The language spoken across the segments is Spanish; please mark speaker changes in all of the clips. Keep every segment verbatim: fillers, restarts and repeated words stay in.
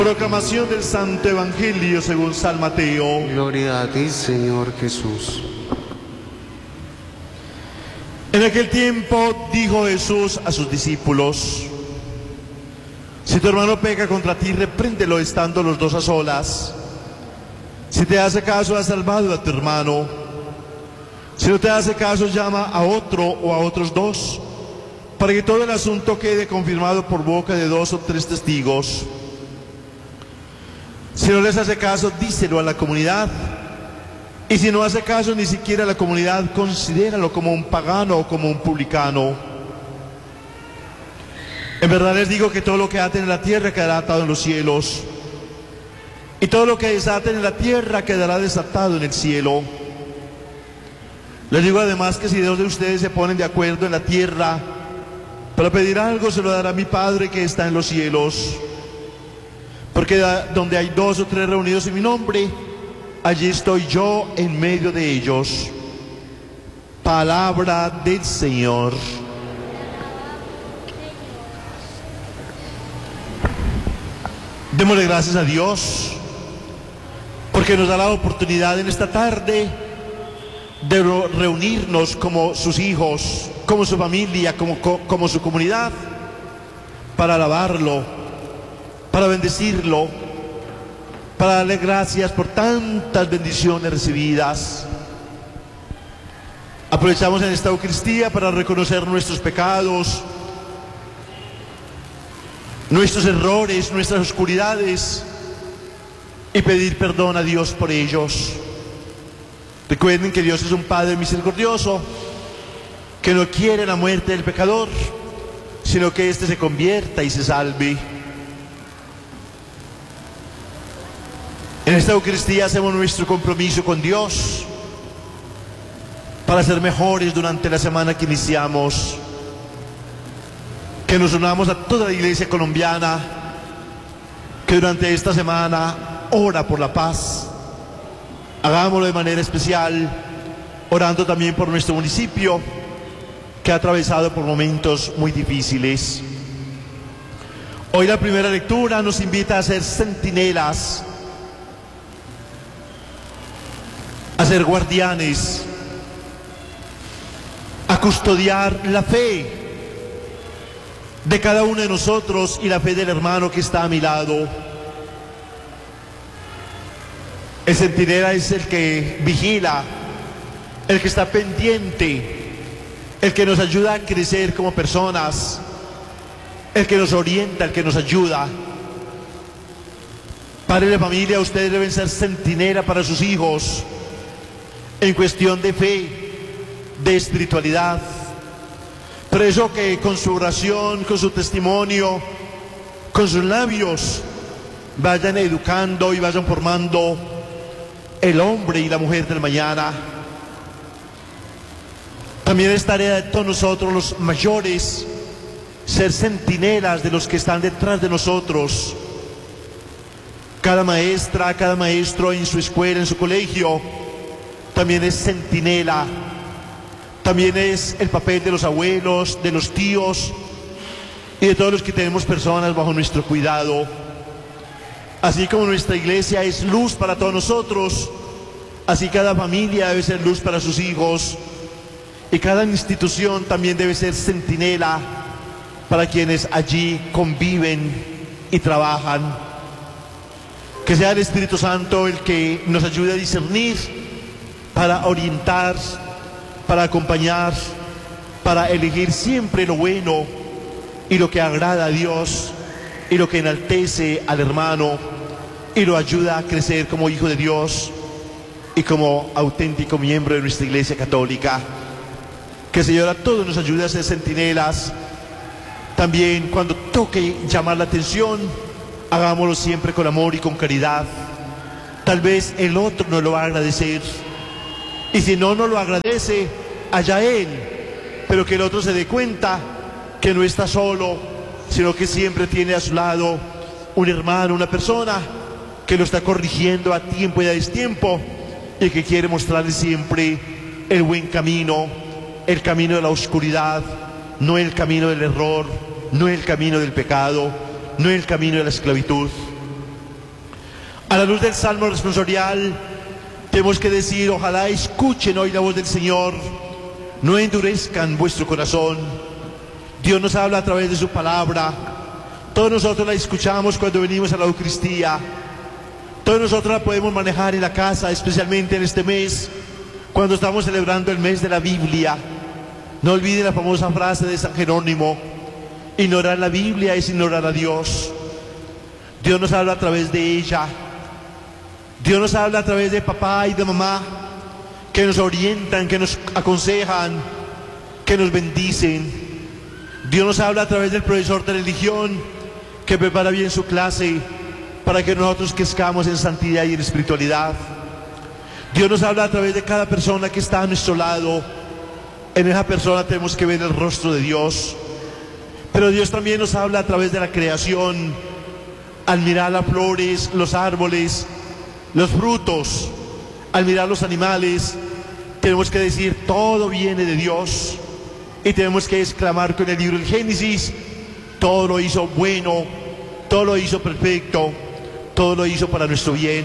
Speaker 1: Proclamación del Santo Evangelio según San Mateo.
Speaker 2: Gloria a ti, Señor Jesús.
Speaker 1: En aquel tiempo dijo Jesús a sus discípulos: si tu hermano peca contra ti, repréndelo estando los dos a solas. Si te hace caso, has salvado a tu hermano. Si no te hace caso, llama a otro o a otros dos, para que todo el asunto quede confirmado por boca de dos o tres testigos. Si no les hace caso, díselo a la comunidad. Y si no hace caso ni siquiera a la comunidad, considéralo como un pagano o como un publicano. En verdad les digo que todo lo que aten en la tierra quedará atado en los cielos, y todo lo que desaten en la tierra quedará desatado en el cielo. Les digo además que si dos de ustedes se ponen de acuerdo en la tierra para pedir algo, se lo dará mi Padre que está en los cielos. Porque da, donde hay dos o tres reunidos en mi nombre, allí estoy yo en medio de ellos. Palabra del Señor. Démosle gracias a Dios porque nos da la oportunidad en esta tarde de reunirnos como sus hijos, como su familia, como, como su comunidad, para alabarlo, para bendecirlo, para darle gracias por tantas bendiciones recibidas. Aprovechamos en esta Eucaristía para reconocer nuestros pecados, nuestros errores, nuestras oscuridades, y pedir perdón a Dios por ellos. Recuerden que Dios es un Padre misericordioso, que no quiere la muerte del pecador, sino que éste se convierta y se salve. En esta Eucaristía hacemos nuestro compromiso con Dios para ser mejores durante la semana que iniciamos. Que nos unamos a toda la Iglesia colombiana que durante esta semana ora por la paz. Hagámoslo de manera especial, orando también por nuestro municipio, que ha atravesado por momentos muy difíciles. Hoy la primera lectura nos invita a ser centinelas, a ser guardianes, a custodiar la fe de cada uno de nosotros y la fe del hermano que está a mi lado. El centinela es el que vigila, el que está pendiente, el que nos ayuda a crecer como personas, el que nos orienta, el que nos ayuda. Padres de familia, ustedes deben ser centinela para sus hijos en cuestión de fe, de espiritualidad. Por eso que con su oración, con su testimonio, con sus labios, vayan educando y vayan formando el hombre y la mujer del mañana. También es tarea de todos nosotros los mayores ser centinelas de los que están detrás de nosotros. Cada maestra, cada maestro en su escuela, en su colegio, también es centinela. También es el papel de los abuelos, de los tíos y de todos los que tenemos personas bajo nuestro cuidado. Así como nuestra iglesia es luz para todos nosotros, así cada familia debe ser luz para sus hijos, y cada institución también debe ser centinela para quienes allí conviven y trabajan. Que sea el Espíritu Santo el que nos ayude a discernir, para orientar, para acompañar, para elegir siempre lo bueno y lo que agrada a Dios y lo que enaltece al hermano y lo ayuda a crecer como hijo de Dios y como auténtico miembro de nuestra Iglesia Católica. Que el Señor a todos nos ayude a ser centinelas. También cuando toque llamar la atención, hagámoslo siempre con amor y con caridad. Tal vez el otro no lo va a agradecer, y si no nos lo agradece, allá él, pero que el otro se dé cuenta que no está solo, sino que siempre tiene a su lado un hermano, una persona que lo está corrigiendo a tiempo y a destiempo, y que quiere mostrarle siempre el buen camino, el camino de la oscuridad, no el camino del error, no el camino del pecado, no el camino de la esclavitud. A la luz del Salmo responsorial, tenemos que decir, ojalá escuchen hoy la voz del Señor, no endurezcan vuestro corazón. Dios nos habla a través de su palabra. Todos nosotros la escuchamos cuando venimos a la Eucaristía. Todos nosotros la podemos manejar en la casa, especialmente en este mes, cuando estamos celebrando el mes de la Biblia. No olviden la famosa frase de San Jerónimo: ignorar la Biblia es ignorar a Dios. Dios nos habla a través de ella. Dios nos habla a través de papá y de mamá, que nos orientan, que nos aconsejan, que nos bendicen. Dios nos habla a través del profesor de religión, que prepara bien su clase para que nosotros crezcamos en santidad y en espiritualidad. Dios nos habla a través de cada persona que está a nuestro lado. En esa persona tenemos que ver el rostro de Dios. Pero Dios también nos habla a través de la creación. Al mirar las flores, los árboles, los frutos, al mirar los animales, tenemos que decir, todo viene de Dios. Y tenemos que exclamar con el libro del Génesis: todo lo hizo bueno, todo lo hizo perfecto, todo lo hizo para nuestro bien.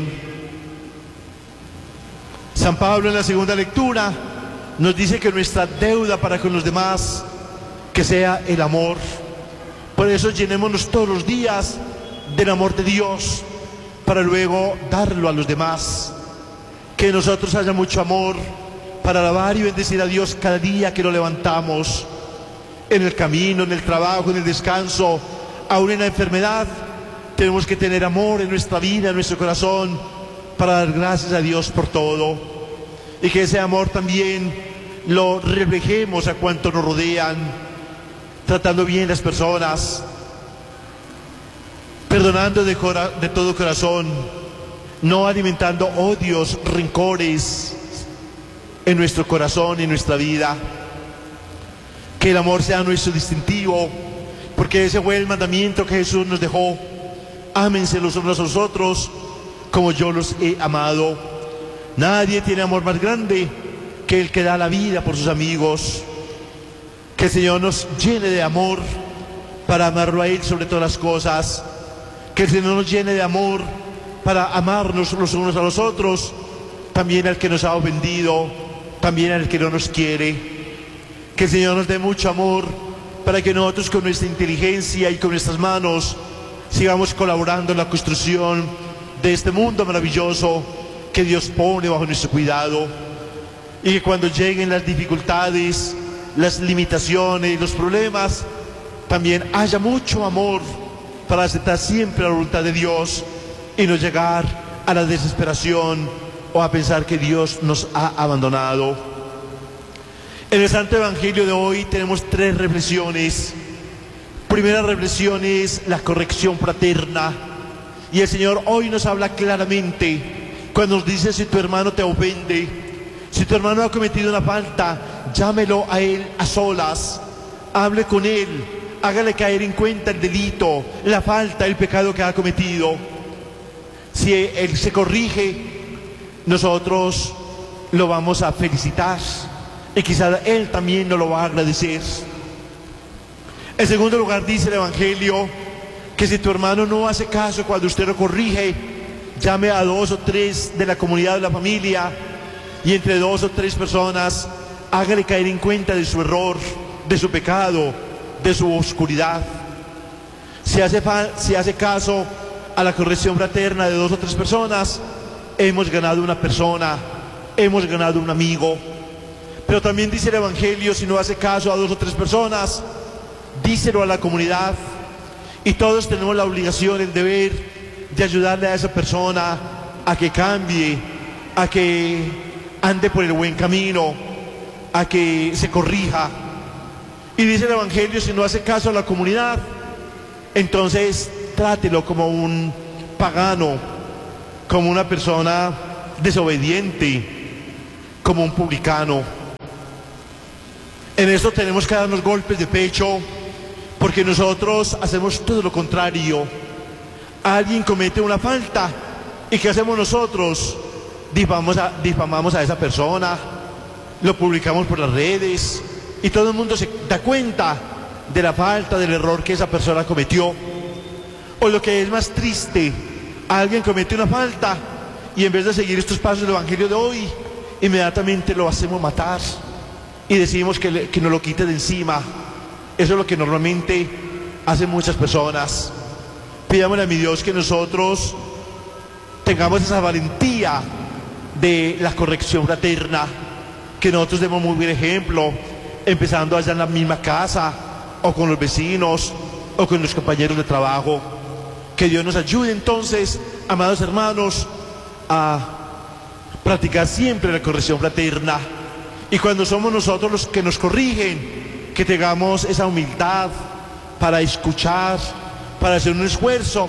Speaker 1: San Pablo, en la segunda lectura, nos dice que nuestra deuda para con los demás, que sea el amor. Por eso llenémonos todos los días del amor de Dios, para luego darlo a los demás. Que nosotros haya mucho amor para alabar y bendecir a Dios cada día que lo levantamos, en el camino, en el trabajo, en el descanso, aún en la enfermedad. Tenemos que tener amor en nuestra vida, en nuestro corazón, para dar gracias a Dios por todo. Y que ese amor también lo reflejemos a cuantos nos rodean, tratando bien las personas, perdonando de, cora de todo corazón, no alimentando odios, rencores en nuestro corazón y en nuestra vida. Que el amor sea nuestro distintivo, porque ese fue el mandamiento que Jesús nos dejó: ámense los unos a los otros como yo los he amado. Nadie tiene amor más grande que el que da la vida por sus amigos. Que el Señor nos llene de amor para amarlo a Él sobre todas las cosas. Que el Señor nos llene de amor para amarnos los unos a los otros, también al que nos ha ofendido, también al que no nos quiere. Que el Señor nos dé mucho amor para que nosotros, con nuestra inteligencia y con nuestras manos, sigamos colaborando en la construcción de este mundo maravilloso que Dios pone bajo nuestro cuidado. Y que cuando lleguen las dificultades, las limitaciones, los problemas, también haya mucho amor para aceptar siempre la voluntad de Dios y no llegar a la desesperación o a pensar que Dios nos ha abandonado. En el Santo Evangelio de hoy tenemos tres reflexiones. Primera reflexión es la corrección fraterna. Y el Señor hoy nos habla claramente cuando nos dice: si tu hermano te ofende, si tu hermano ha cometido una falta, llámelo a él a solas, hable con él, hágale caer en cuenta el delito, la falta, el pecado que ha cometido. Si él se corrige, nosotros lo vamos a felicitar y quizá él también nos lo va a agradecer. En segundo lugar, dice el Evangelio que si tu hermano no hace caso cuando usted lo corrige, llame a dos o tres de la comunidad, de la familia, y entre dos o tres personas hágale caer en cuenta de su error, de su pecado, de su oscuridad. Si hace, si hace caso a la corrección fraterna de dos o tres personas, hemos ganado una persona, hemos ganado un amigo. Pero también dice el Evangelio: si no hace caso a dos o tres personas, díselo a la comunidad. Y todos tenemos la obligación, el deber de ayudarle a esa persona a que cambie, a que ande por el buen camino, a que se corrija. Y dice el Evangelio: si no hace caso a la comunidad, entonces trátelo como un pagano, como una persona desobediente, como un publicano. En esto tenemos que darnos golpes de pecho, porque nosotros hacemos todo lo contrario. Alguien comete una falta, ¿y qué hacemos nosotros? Difamamos a, difamamos a esa persona, lo publicamos por las redes, y todo el mundo se da cuenta de la falta, del error que esa persona cometió. O lo que es más triste, Alguien comete una falta y en vez de seguir estos pasos del Evangelio de hoy, inmediatamente lo hacemos matar y decimos que, le, que nos lo quite de encima. Eso es lo que normalmente hacen muchas personas. Pidámosle a mi Dios que nosotros tengamos esa valentía de la corrección fraterna, que nosotros demos muy buen ejemplo, empezando allá en la misma casa, o con los vecinos, o con los compañeros de trabajo. Que Dios nos ayude entonces, amados hermanos, a practicar siempre la corrección fraterna. Y cuando somos nosotros los que nos corrigen, que tengamos esa humildad para escuchar, para hacer un esfuerzo,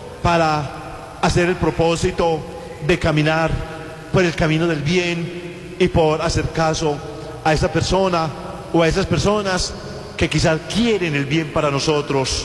Speaker 1: para hacer el propósito de caminar por el camino del bien y por hacer caso a esa persona o a esas personas que quizás quieren el bien para nosotros.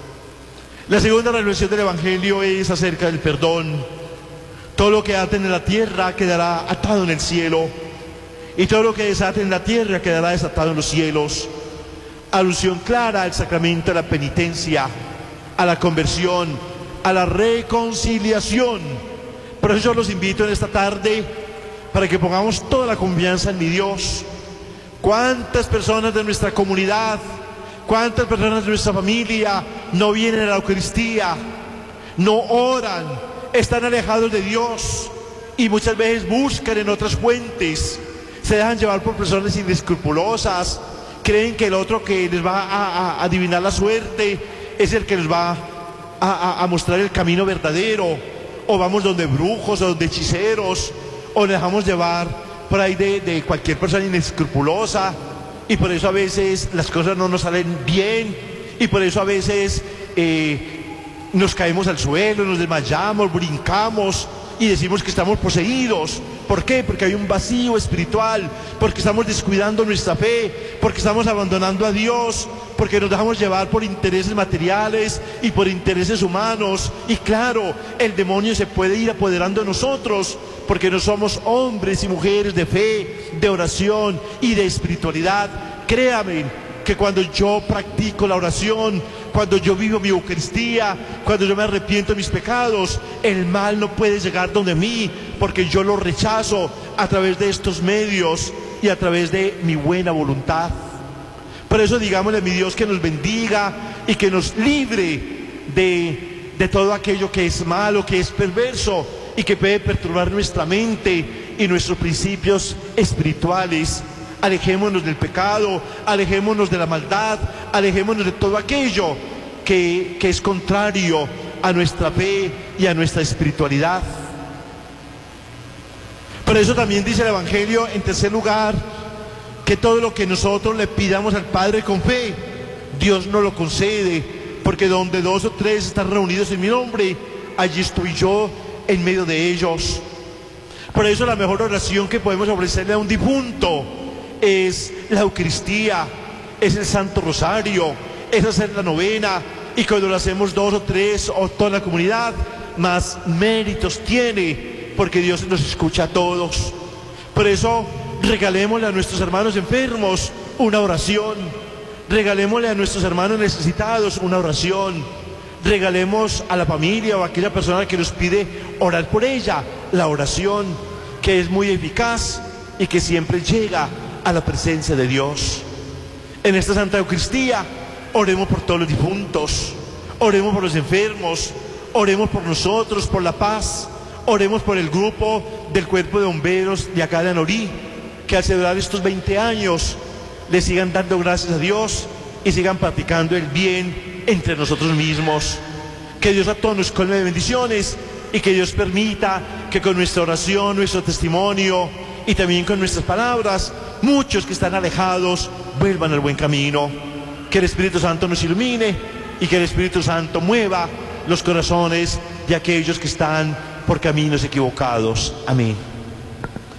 Speaker 1: La segunda reflexión del Evangelio es acerca del perdón. Todo lo que aten en la tierra quedará atado en el cielo, y todo lo que desaten en la tierra quedará desatado en los cielos. Alusión clara al sacramento de la penitencia, a la conversión, a la reconciliación. Por eso yo los invito en esta tarde para que pongamos toda la confianza en mi Dios. ¿Cuántas personas de nuestra comunidad, cuántas personas de nuestra familia no vienen a la Eucaristía, no oran, están alejados de Dios y muchas veces buscan en otras fuentes, se dejan llevar por personas inescrupulosas, creen que el otro que les va a, a adivinar la suerte es el que les va a, a, a mostrar el camino verdadero, o vamos donde brujos o donde hechiceros, o nos dejamos llevar por ahí de, de cualquier persona inescrupulosa, y por eso a veces las cosas no nos salen bien, y por eso a veces eh, nos caemos al suelo, nos desmayamos, brincamos y decimos que estamos poseídos. ¿Por qué? Porque hay un vacío espiritual, porque estamos descuidando nuestra fe, porque estamos abandonando a Dios, porque nos dejamos llevar por intereses materiales y por intereses humanos. Y claro, el demonio se puede ir apoderando de nosotros, porque no somos hombres y mujeres de fe, de oración y de espiritualidad. Créame que cuando yo practico la oración, cuando yo vivo mi Eucaristía, cuando yo me arrepiento de mis pecados, el mal no puede llegar donde mí, porque yo lo rechazo a través de estos medios y a través de mi buena voluntad. Por eso digámosle a mi Dios que nos bendiga y que nos libre de, de todo aquello que es malo, que es perverso y que puede perturbar nuestra mente y nuestros principios espirituales. Alejémonos del pecado, alejémonos de la maldad, alejémonos de todo aquello que, que es contrario a nuestra fe y a nuestra espiritualidad. Por eso también dice el Evangelio, en tercer lugar, que todo lo que nosotros le pidamos al Padre con fe, Dios nos lo concede, porque donde dos o tres están reunidos en mi nombre, allí estoy yo en medio de ellos. Por eso la mejor oración que podemos ofrecerle a un difunto es la Eucaristía, es el Santo Rosario, es hacer la novena, y cuando lo hacemos dos o tres o toda la comunidad, más méritos tiene, porque Dios nos escucha a todos. Por eso regalémosle a nuestros hermanos enfermos una oración, regalémosle a nuestros hermanos necesitados una oración, regalemos a la familia o a aquella persona que nos pide orar por ella la oración, que es muy eficaz y que siempre llega a la presencia de Dios. En esta Santa Eucaristía oremos por todos los difuntos, oremos por los enfermos, oremos por nosotros, por la paz, oremos por el grupo del Cuerpo de Bomberos de acá de Anorí, que al celebrar estos veinte años le sigan dando gracias a Dios y sigan practicando el bien entre nosotros mismos. Que Dios a todos nos colme de bendiciones y que Dios permita que con nuestra oración, nuestro testimonio y también con nuestras palabras, muchos que están alejados vuelvan al buen camino. Que el Espíritu Santo nos ilumine y que el Espíritu Santo mueva los corazones de aquellos que están por caminos equivocados. Amén.